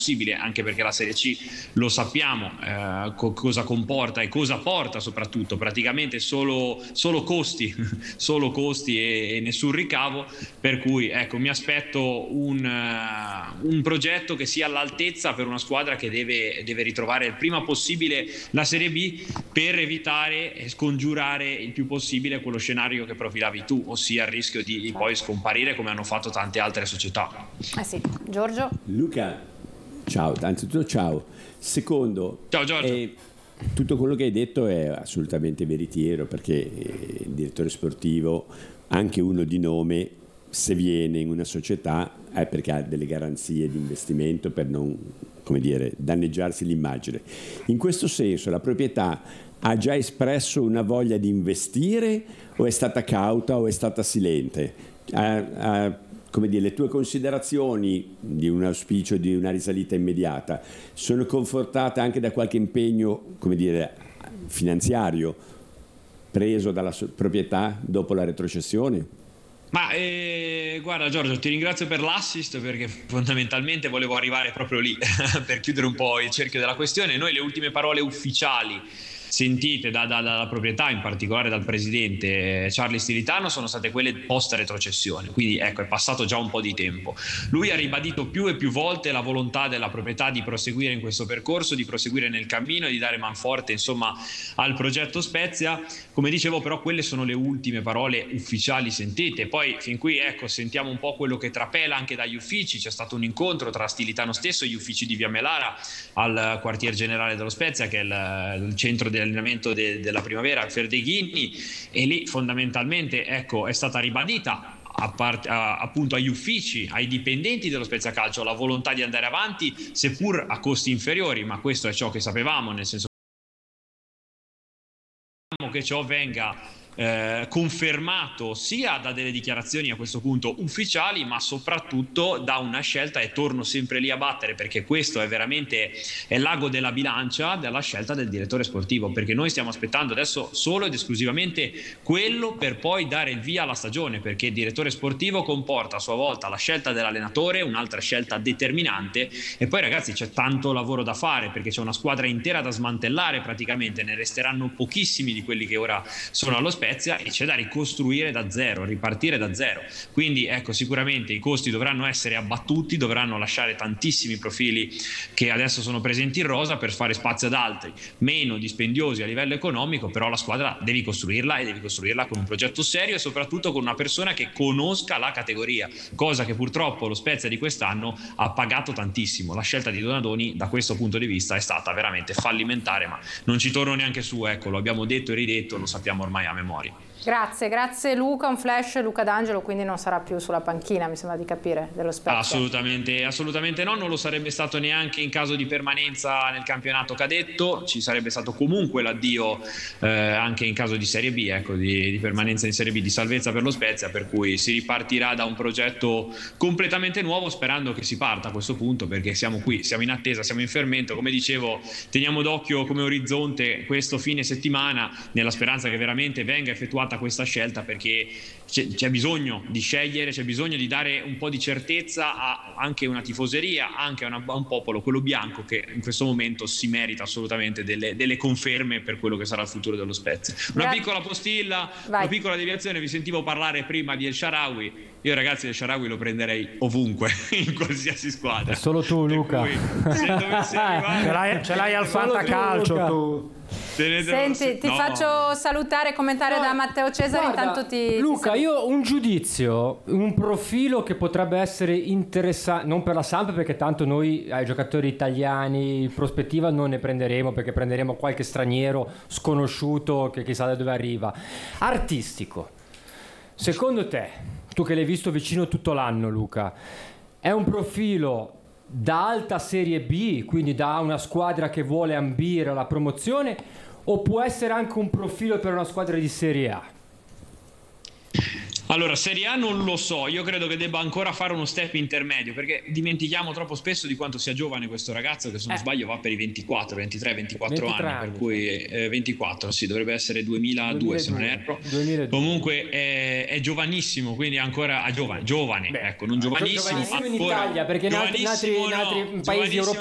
possibile, anche perché la Serie C lo sappiamo cosa comporta e cosa porta, soprattutto praticamente solo costi solo costi e nessun ricavo, per cui ecco, mi aspetto un progetto che sia all'altezza per una squadra che deve ritrovare il prima possibile la Serie B, per evitare e scongiurare il più possibile quello scenario che profilavi tu, ossia il rischio di poi scomparire come hanno fatto tante altre società. Sì. Giorgio? Luca, ciao, anzitutto ciao. Secondo, ciao Giorgio. Tutto quello che hai detto è assolutamente veritiero, perché il direttore sportivo, anche uno di nome, se viene in una società è perché ha delle garanzie di investimento per non, come dire, danneggiarsi l'immagine. In questo senso la proprietà ha già espresso una voglia di investire, o è stata cauta o è stata silente? Come dire, le tue considerazioni di un auspicio di una risalita immediata sono confortate anche da qualche impegno, come dire, finanziario preso dalla proprietà dopo la retrocessione? Ma guarda Giorgio, ti ringrazio per l'assist, perché fondamentalmente volevo arrivare proprio lì per chiudere un po' il cerchio della questione. Noi le ultime parole ufficiali sentite dalla proprietà, in particolare dal presidente Charlie Stilitano, sono state quelle post retrocessione, quindi ecco, è passato già un po' di tempo. Lui ha ribadito più e più volte la volontà della proprietà di proseguire in questo percorso, di proseguire nel cammino e di dare manforte insomma al progetto Spezia. Come dicevo, però, quelle sono le ultime parole ufficiali sentite. Poi fin qui ecco, sentiamo un po' quello che trapela anche dagli uffici. C'è stato un incontro tra Stilitano stesso e gli uffici di Via Melara al quartier generale dello Spezia, che è il centro di allenamento della primavera, Ferdeghini, e lì fondamentalmente ecco, è stata ribadita appunto agli uffici, ai dipendenti dello Spezia Calcio, la volontà di andare avanti seppur a costi inferiori, ma questo è ciò che sapevamo, nel senso che ciò venga confermato sia da delle dichiarazioni a questo punto ufficiali, ma soprattutto da una scelta, e torno sempre lì a battere perché questo è veramente l'ago della bilancia della scelta del direttore sportivo, perché noi stiamo aspettando adesso solo ed esclusivamente quello per poi dare il via alla stagione, perché il direttore sportivo comporta a sua volta la scelta dell'allenatore, un'altra scelta determinante, e poi ragazzi c'è tanto lavoro da fare perché c'è una squadra intera da smantellare, praticamente ne resteranno pochissimi di quelli che ora sono allo Spezia, e c'è da ricostruire da zero, ripartire da zero. Quindi ecco, sicuramente i costi dovranno essere abbattuti, dovranno lasciare tantissimi profili che adesso sono presenti in rosa per fare spazio ad altri meno dispendiosi a livello economico, però la squadra devi costruirla, e devi costruirla con un progetto serio e soprattutto con una persona che conosca la categoria, cosa che purtroppo lo Spezia di quest'anno ha pagato tantissimo. La scelta di Donadoni da questo punto di vista è stata veramente fallimentare, ma non ci torno neanche su, ecco, lo abbiamo detto e ridetto, lo sappiamo ormai a memoria. Grazie Luca. Un flash: Luca D'Angelo quindi non sarà più sulla panchina, mi sembra di capire, dello Spezia. Assolutamente no, non lo sarebbe stato neanche in caso di permanenza nel campionato cadetto, ci sarebbe stato comunque l'addio anche in caso di Serie B, ecco, di permanenza in Serie B, di salvezza per lo Spezia, per cui si ripartirà da un progetto completamente nuovo, sperando che si parta a questo punto, perché siamo qui, siamo in attesa, siamo in fermento. Come dicevo, teniamo d'occhio come orizzonte questo fine settimana, nella speranza che veramente venga effettuata questa scelta, perché c'è bisogno di scegliere, c'è bisogno di dare un po' di certezza a anche una tifoseria, anche a un popolo, quello bianco, che in questo momento si merita assolutamente delle conferme per quello che sarà il futuro dello Spezia. Una piccola postilla, una piccola deviazione: vi sentivo parlare prima di El Shaarawy. Io ragazzi El Shaarawy lo prenderei ovunque, in qualsiasi squadra. È solo tu, Luca. Se dovessi arrivare... ce l'hai al fantacalcio tu. Senti, ti faccio salutare e commentare da Matteo Cesari. Guarda, intanto Luca, io ho un giudizio, un profilo che potrebbe essere interessante, non per la Samp, perché tanto noi ai giocatori italiani in prospettiva non ne prenderemo, perché prenderemo qualche straniero sconosciuto che chissà da dove arriva. Artistico, secondo te, tu che l'hai visto vicino tutto l'anno, Luca, è un profilo da alta Serie B, quindi da una squadra che vuole ambire alla promozione, o può essere anche un profilo per una squadra di Serie A? Allora, Serie A non lo so, io credo che debba ancora fare uno step intermedio, perché dimentichiamo troppo spesso di quanto sia giovane questo ragazzo, che se non sbaglio va per i 24, 23, 24 anni, per cui 24, sì, dovrebbe essere 2002 se non erro. 2002. Comunque è giovanissimo, quindi ancora giovane, ecco, non giovanissimo, giovanissimo in Italia, perché in altri paesi europei